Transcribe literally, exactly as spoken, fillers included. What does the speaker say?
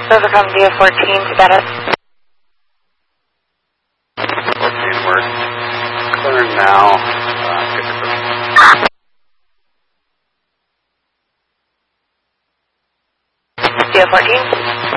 Silvercom D F fourteen to get us. fourteen, we're clearing now. Uh, get the D F fourteen.